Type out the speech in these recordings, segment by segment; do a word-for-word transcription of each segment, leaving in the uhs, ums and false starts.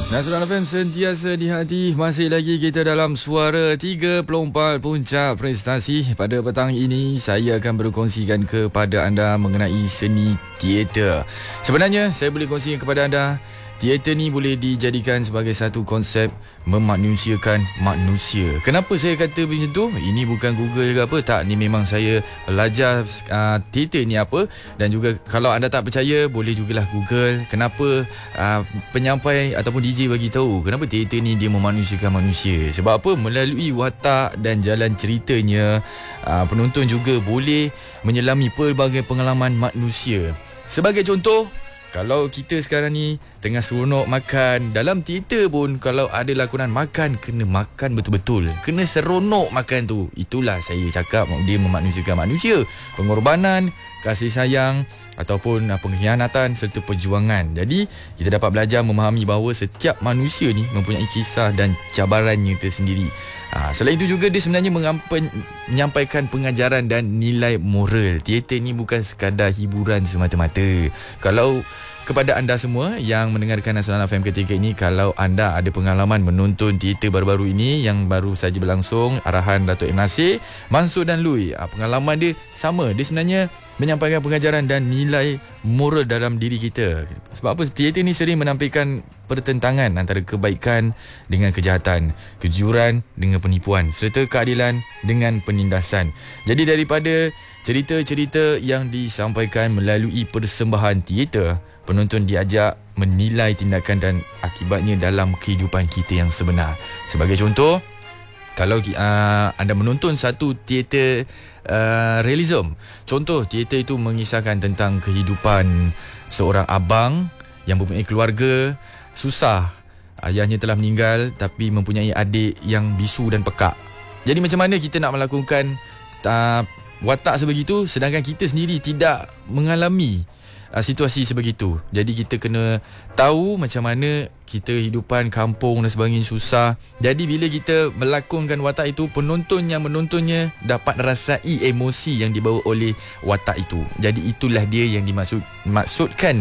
Nasional F M sentiasa di hati. Masih lagi kita dalam Suara tiga puluh empat Puncak Prestasi. Pada petang ini saya akan berkongsikan kepada anda mengenai seni teater. Sebenarnya saya boleh kongsikan kepada anda, teater ni boleh dijadikan sebagai satu konsep memanusiakan manusia. Kenapa saya kata macam tu? Ini bukan Google ke apa, tak. Ni memang saya belajar uh, teater ni apa. Dan juga kalau anda tak percaya, boleh jugalah Google. Kenapa uh, penyampai ataupun D J bagi tahu kenapa teater ni dia memanusiakan manusia. Sebab apa? Melalui watak dan jalan ceritanya, uh, penonton juga boleh menyelami pelbagai pengalaman manusia. Sebagai contoh, kalau kita sekarang ni tengah seronok makan, dalam teater pun kalau ada lakonan makan, kena makan betul-betul, kena seronok makan tu. Itulah saya cakap dia memanusiakan manusia. Pengorbanan, kasih sayang ataupun pengkhianatan serta perjuangan. Jadi kita dapat belajar memahami bahawa setiap manusia ni mempunyai kisah dan cabarannya tersendiri. Ha, selain itu juga dia sebenarnya mengampen, menyampaikan pengajaran dan nilai moral. Teater ni bukan sekadar hiburan semata-mata. Kalau kepada anda semua yang mendengarkan Nasional F M ketika ini, kalau anda ada pengalaman menonton teater baru-baru ini yang baru saja berlangsung, arahan Dato' M. Nasir, Mansur dan Lui, ha, pengalaman dia sama. Dia sebenarnya menyampaikan pengajaran dan nilai moral dalam diri kita. Sebab apa? Teater ni sering menampilkan pertentangan antara kebaikan dengan kejahatan, kejujuran dengan penipuan, serta keadilan dengan penindasan. Jadi daripada cerita-cerita yang disampaikan melalui persembahan teater, penonton diajak menilai tindakan dan akibatnya dalam kehidupan kita yang sebenar. Sebagai contoh, kalau uh, anda menonton satu teater uh, realism, contoh teater itu mengisahkan tentang kehidupan seorang abang yang mempunyai keluarga susah. Ayahnya telah meninggal tapi mempunyai adik yang bisu dan pekak. Jadi macam mana kita nak melakukan uh, watak sebegitu sedangkan kita sendiri tidak mengalami uh, situasi sebegitu. Jadi kita kena tahu macam mana kita hidupan kampung dan sebagainya susah. Jadi bila kita melakonkan watak itu, penonton yang menontonnya dapat rasai emosi yang dibawa oleh watak itu. Jadi itulah dia yang dimaksud maksudkan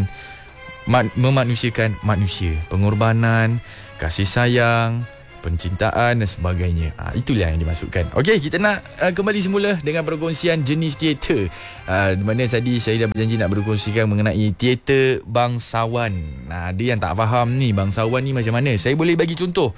memanusiakan manusia. Pengorbanan, kasih sayang, pencintaan dan sebagainya. Ha, itulah yang dimaksudkan. Okey, kita nak uh, kembali semula dengan perkongsian jenis teater. Uh, di mana tadi saya dah berjanji nak berkongsikan mengenai teater bangsawan. Nah, dia yang tak faham ni, bangsawan ni macam mana? Saya boleh bagi contoh.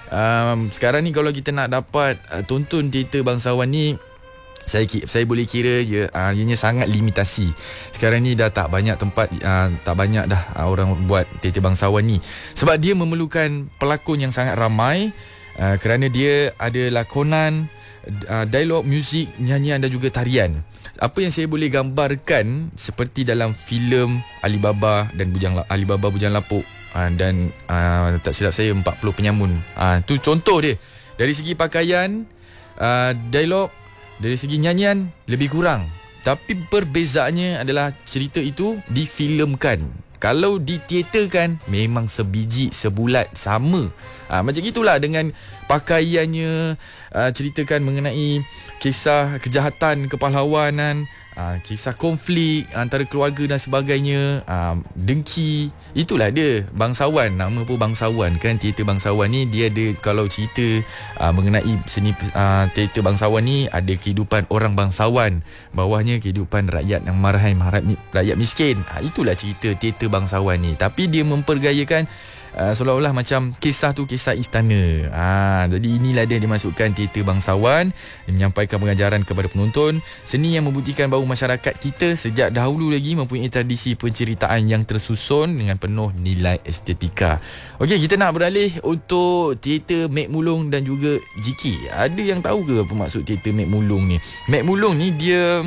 Um, sekarang ni kalau kita nak dapat uh, tonton teater bangsawan ni, Saya saya boleh kira je uh, ianya sangat limitasi. Sekarang ni dah tak banyak tempat, uh, tak banyak dah uh, orang buat teater bangsawan ni. Sebab dia memerlukan pelakon yang sangat ramai, uh, kerana dia ada lakonan, uh, dialog, muzik, nyanyian dan juga tarian. Apa yang saya boleh gambarkan seperti dalam filem Alibaba dan Bujang Alibaba Bujang Lapuk, uh, dan uh, tak silap saya empat puluh penyamun. Uh, tu contoh dia. Dari segi pakaian, uh, dialog, dari segi nyanyian lebih kurang. Tapi perbezaannya adalah cerita itu difilmkan. Kalau diteaterkan memang sebiji, sebulat, sama. ha, Macam itulah dengan pakaiannya, uh, ceritakan mengenai kisah kejahatan, kepahlawanan, uh, kisah konflik antara keluarga dan sebagainya, uh, dengki. Itulah dia bangsawan. Nama pun bangsawan kan, teater bangsawan ni dia ada, kalau cerita uh, mengenai seni uh, teater bangsawan ni, ada kehidupan orang bangsawan, bawahnya kehidupan rakyat yang marahan, rakyat miskin. uh, Itulah cerita teater bangsawan ni. Tapi dia mempergayakan Uh, seolah-olah macam kisah tu kisah istana. ha, Jadi inilah dia yang dimasukkan teater bangsawan, menyampaikan pengajaran kepada penonton. Seni yang membuktikan bahawa masyarakat kita sejak dahulu lagi mempunyai tradisi penceritaan yang tersusun dengan penuh nilai estetika. Okey, kita nak beralih untuk teater Mek Mulung dan juga Jiki. Ada yang tahu ke apa maksud teater Mek Mulung ni? Mek Mulung ni dia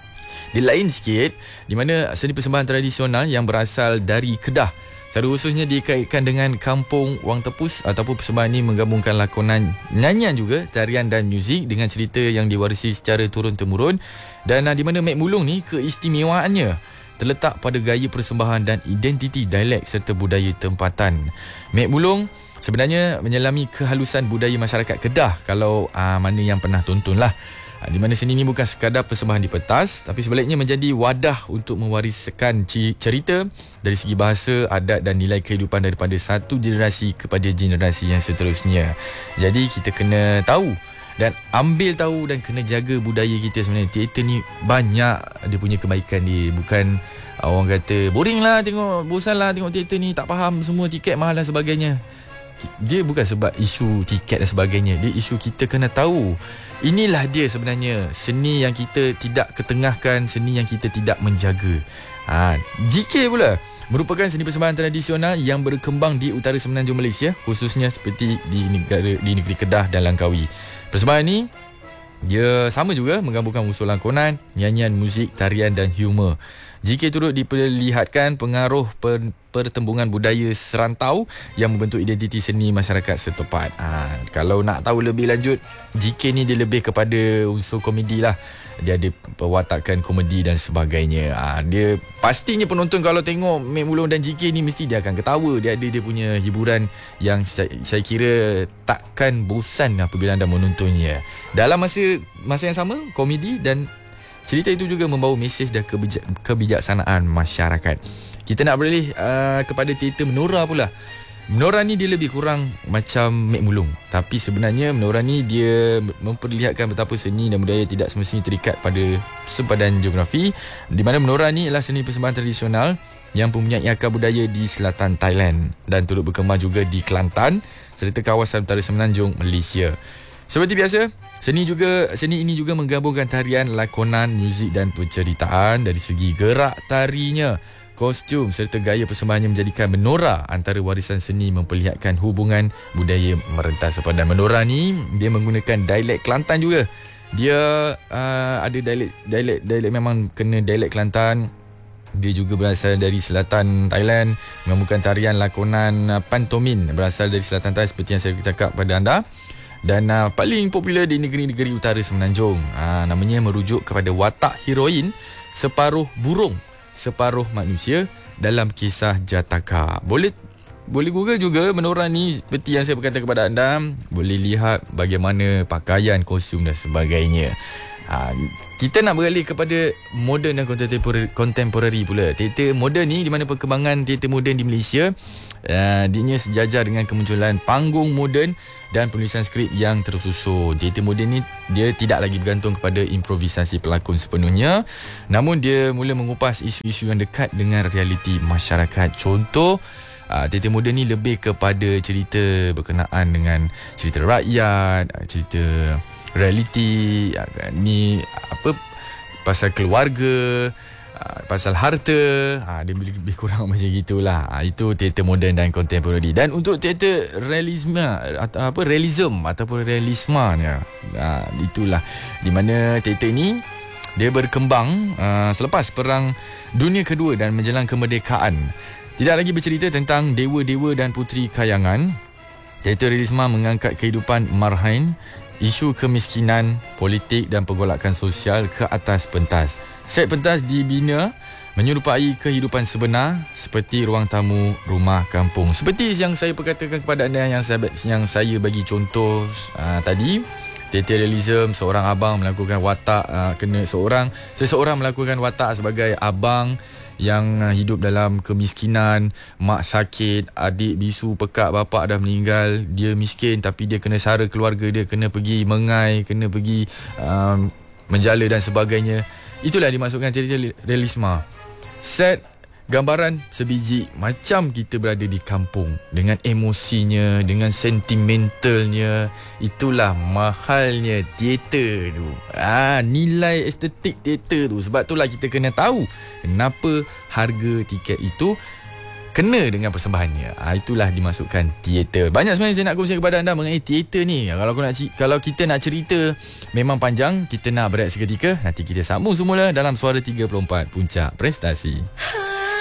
Dia lain sikit, di mana seni persembahan tradisional yang berasal dari Kedah. Secara khususnya dikaitkan dengan kampung Wang Tepus, ataupun persembahan ini menggabungkan lakonan, nyanyian juga, tarian dan muzik dengan cerita yang diwarisi secara turun-temurun. Dan uh, di mana Mek Mulung ni keistimewaannya terletak pada gaya persembahan dan identiti dialek serta budaya tempatan. Mek Mulung sebenarnya menyelami kehalusan budaya masyarakat Kedah, kalau uh, mana yang pernah tonton lah. Di mana seni ini bukan sekadar persembahan di pentas, tapi sebaliknya menjadi wadah untuk mewariskan cerita dari segi bahasa, adat dan nilai kehidupan daripada satu generasi kepada generasi yang seterusnya. Jadi kita kena tahu dan ambil tahu dan kena jaga budaya kita sebenarnya. Teater ni banyak dia punya kebaikan dia. Bukan orang kata boring lah tengok, bosan lah tengok teater ni, tak faham semua, tiket mahal dan sebagainya. Dia bukan sebab isu tiket dan sebagainya. Dia isu kita kena tahu. Inilah dia sebenarnya seni yang kita tidak ketengahkan, seni yang kita tidak menjaga. ha, G K pula merupakan seni persembahan tradisional yang berkembang di utara semenanjung Malaysia, khususnya seperti di negara di negeri Kedah dan Langkawi. Persembahan ni dia sama juga menggabungkan unsur lakonan, nyanyian, muzik, tarian dan humor. G K turut diperlihatkan pengaruh per, pertembungan budaya serantau yang membentuk identiti seni masyarakat setempat. Ha, kalau nak tahu lebih lanjut, G K ni dia lebih kepada unsur komedi lah. Dia ada perwatakan komedi dan sebagainya. Ha, dia pastinya penonton kalau tengok Mek Mulung dan G K ni mesti dia akan ketawa. Dia ada dia punya hiburan yang saya, saya kira takkan bosan apabila anda menontonnya. Dalam masa masa yang sama, komedi dan cerita itu juga membawa mesej dan kebijak, kebijaksanaan masyarakat. Kita nak beralih uh, kepada teater menora pula. Menora ni dia lebih kurang macam Mek Mulung, tapi sebenarnya menora ni dia memperlihatkan betapa seni dan budaya tidak semestinya terikat pada sempadan geografi, di mana menora ni adalah seni persembahan tradisional yang mempunyai akar budaya di selatan Thailand dan turut berkembang juga di Kelantan serta kawasan utara semenanjung Malaysia. Seperti biasa, seni juga seni ini juga menggabungkan tarian, lakonan, muzik dan penceritaan. Dari segi gerak tarinya, kostum serta gaya persembahannya menjadikan menora antara warisan seni memperlihatkan hubungan budaya merentas sepadan. Menora ni dia menggunakan dialek Kelantan juga. Dia uh, ada dialek dialek dialek memang kena dialek Kelantan. Dia juga berasal dari selatan Thailand, menggabungkan tarian, lakonan, uh, pantomin berasal dari selatan Thailand seperti yang saya cakap pada anda. Dan uh, paling popular di negeri-negeri utara semenanjung. uh, Namanya merujuk kepada watak heroin separuh burung, separuh manusia dalam kisah Jataka. Boleh boleh Google juga menora ni. Seperti yang saya berkata kepada anda, boleh lihat bagaimana pakaian, kostum dan sebagainya. ha, Kita nak beralih kepada moden dan contemporary pula. Teater moden ni, di mana perkembangan teater moden di Malaysia uh, dianya sejajar dengan kemunculan panggung moden dan penulisan skrip yang tersusun. Teater moden ni dia tidak lagi bergantung kepada improvisasi pelakon sepenuhnya, namun dia mula mengupas isu-isu yang dekat dengan realiti masyarakat. Contoh, uh, teater moden ni lebih kepada cerita berkenaan dengan cerita rakyat, cerita realiti, uh, ni apa, pasal keluarga, uh, pasal harta. ha, Dia lebih kurang macam gitulah. ha, Itu teater moden dan contemporary. Dan untuk teater realisme atau apa realism ataupun realismanya, ha, itulah di mana teater ni dia berkembang uh, selepas Perang Dunia Kedua dan menjelang kemerdekaan. Tidak lagi bercerita tentang dewa-dewa dan puteri kayangan. Teater realisme mengangkat kehidupan marhain, isu kemiskinan, politik dan pergolakan sosial ke atas pentas. Set pentas dibina menyerupai kehidupan sebenar seperti ruang tamu rumah kampung. Seperti yang saya perkatakan kepada anda, yang saya, yang saya bagi contoh uh, tadi. Teater realism, seorang abang melakukan watak uh, kena seorang seseorang melakukan watak sebagai abang yang uh, hidup dalam kemiskinan, mak sakit, adik bisu pekak, bapak dah meninggal, dia miskin tapi dia kena sara keluarga dia, kena pergi mengai, kena pergi um, menjala dan sebagainya. Itulah dimaksudkan teater realisme. Set gambaran sebiji macam kita berada di kampung, dengan emosinya, dengan sentimentalnya. Itulah mahalnya teater tu. Ah, nilai estetik teater tu. Sebab itulah kita kena tahu kenapa harga tiket itu kena dengan persembahannya. Ah, itulah dimasukkan teater. Banyak sebenarnya saya nak kongsikan kepada anda mengenai teater ni. Kalau aku nak kalau kita nak cerita memang panjang, kita nak berehat seketika. Nanti kita sambung semula dalam Suara tiga puluh empat Puncak Prestasi.